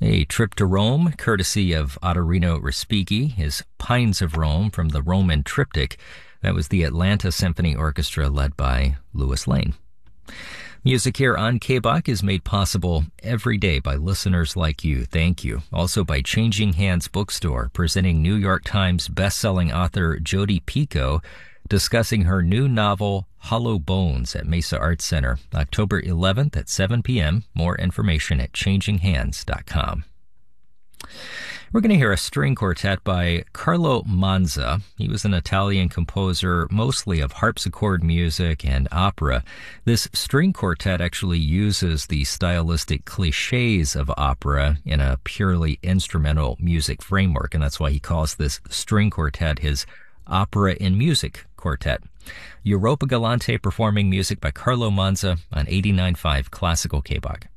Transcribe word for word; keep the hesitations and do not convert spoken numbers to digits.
A trip to Rome, courtesy of Ottorino Respighi, his Pines of Rome from the Roman Triptych. That was the Atlanta Symphony Orchestra led by Louis Lane. Music here on K B O C is made possible every day by listeners like you. Thank you. Also by Changing Hands Bookstore, presenting New York Times bestselling author Jodi Picoult, discussing her new novel, Hollow Bones, at Mesa Arts Center, October eleventh at seven p.m. More information at changing hands dot com. We're going to hear a string quartet by Carlo Manza. He was an Italian composer, mostly of harpsichord music and opera. This string quartet actually uses the stylistic cliches of opera in a purely instrumental music framework, and that's why he calls this string quartet his opera in music quartet. Europa Galante performing music by Carlo Manza on eighty-nine point five Classical K B O C.